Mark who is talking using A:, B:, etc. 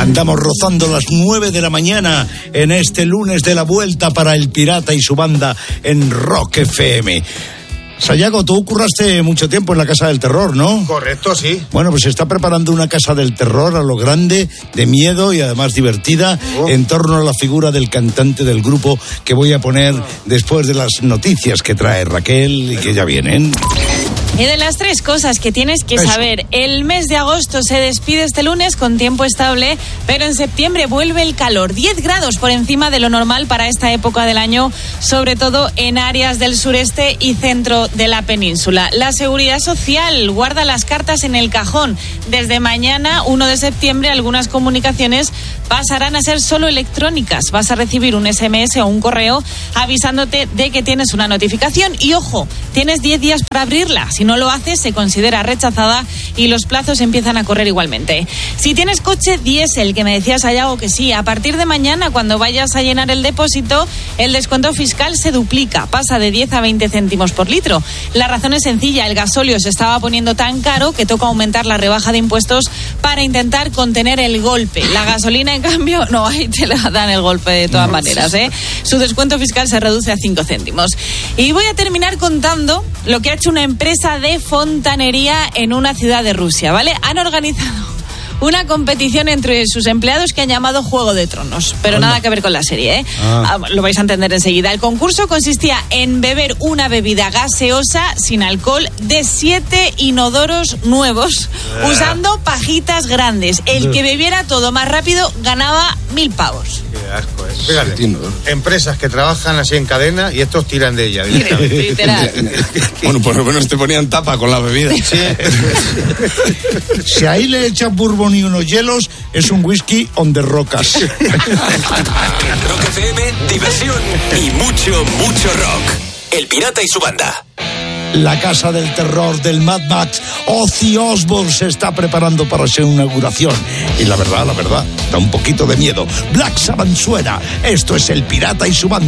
A: Andamos rozando las 9 de la mañana en este lunes de la vuelta para El Pirata y su banda en Rock FM. Sayago, tú curraste mucho tiempo en la Casa del Terror, ¿no?
B: Correcto, sí.
A: Bueno, pues se está preparando una Casa del Terror a lo grande, de miedo y además divertida, en torno a la figura del cantante del grupo que voy a poner después de las noticias que trae Raquel y que ya vienen.
C: Y de las 3 cosas que tienes que saber, el mes de agosto se despide este lunes con tiempo estable, pero en septiembre vuelve el calor, 10 grados por encima de lo normal para esta época del año, sobre todo en áreas del sureste y centro de la península. La Seguridad Social guarda las cartas en el cajón. Desde mañana, 1 de septiembre, algunas comunicaciones pasarán a ser solo electrónicas. Vas a recibir un SMS o un correo avisándote de que tienes una notificación y, ojo, tienes 10 días para abrirla. Si no lo haces, se considera rechazada y los plazos empiezan a correr igualmente. Si tienes coche diésel, que me decías, Sayago, que sí, a partir de mañana, cuando vayas a llenar el depósito, el descuento fiscal se duplica, pasa de 10 a 20 céntimos por litro. La razón es sencilla, el gasóleo se estaba poniendo tan caro que toca aumentar la rebaja de impuestos para intentar contener el golpe. La gasolina, en cambio, no, ahí te la dan el golpe de todas maneras, ¿eh? Su descuento fiscal se reduce a 5 céntimos. Y voy a terminar contando lo que ha hecho una empresa de fontanería en una ciudad de Rusia, ¿vale? Han organizado una competición entre sus empleados que han llamado Juego de Tronos, pero nada que ver con la serie, ¿eh? Lo vais a entender enseguida. El concurso consistía en beber una bebida gaseosa sin alcohol de 7 inodoros nuevos, usando pajitas grandes. El que bebiera todo más rápido ganaba 1.000 pavos.
B: Qué asco, ¿eh? Fíjate, empresas que trabajan así en cadena y estos tiran de ella.
C: Literal.
D: Bueno, por lo menos te ponían tapa con la bebida.
B: Sí.
A: Si ahí le echas bourbon y unos hielos, es un whisky on the rocas.
E: Rock FM, diversión y mucho, mucho rock. El Pirata y su banda.
A: La Casa del Terror del Mad Max, Ozzy Osbourne, se está preparando para su inauguración. Y la verdad, da un poquito de miedo. Black Sabbath suena. Esto es El Pirata y su banda.